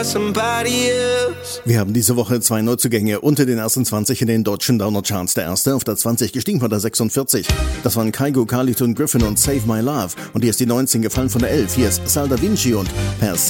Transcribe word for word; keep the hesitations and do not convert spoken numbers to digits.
Wir haben diese Woche zwei Neuzugänge unter den ersten zwanzig in den deutschen Download-Charts. Der erste auf der zwanzig, gestiegen von der sechsundvierzig. Das waren Kygo, Carlton Griffin und Save My Love. Und hier ist die neunzehn, gefallen von der elf. Hier ist Sal Da Vinci und Per